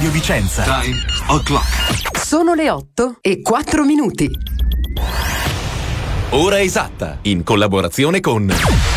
Radio Vicenza. Time o'clock. Sono le 8:04. Ora esatta, in collaborazione con...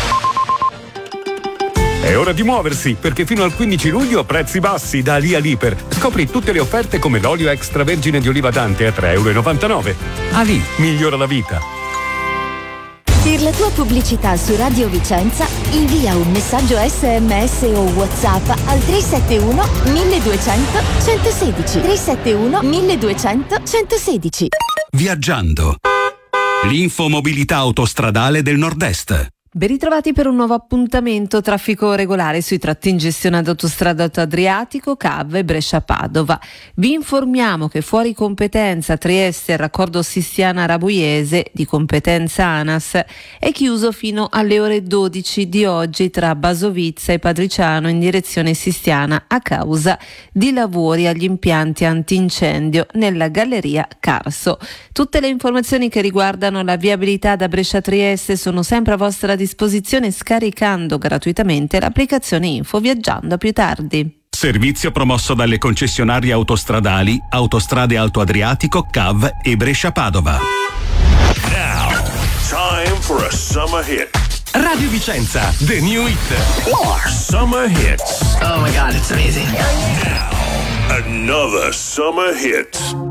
È ora di muoversi, perché fino al 15 luglio prezzi bassi da Ali Liper. Scopri tutte le offerte come l'olio extravergine di oliva Dante a €3,99. Ali migliora la vita. Per la tua pubblicità su Radio Vicenza, invia un messaggio SMS o WhatsApp al 371 1200 116. 371 1200 116. Viaggiando. L'infomobilità autostradale del Nord-Est. Ben ritrovati per un nuovo appuntamento. Traffico regolare sui tratti in gestione ad Autostrada Alto Adriatico, CAV e Brescia-Padova. Vi informiamo che fuori competenza Trieste, il raccordo Sistiana-Rabuiese di competenza ANAS, è chiuso fino alle ore 12 di oggi tra Basovizza e Padriciano in direzione Sistiana a causa di lavori agli impianti antincendio nella galleria Carso. Tutte le informazioni che riguardano la viabilità da Brescia-Trieste sono sempre a vostra disposizione scaricando gratuitamente l'applicazione Info Viaggiando. A più tardi. Servizio promosso dalle concessionarie autostradali Autostrade Alto Adriatico, CAV e Brescia-Padova. Now, time for a summer hit. Radio Vicenza, the new hit. Summer hits. Oh my God, it's amazing. Now, another summer hit.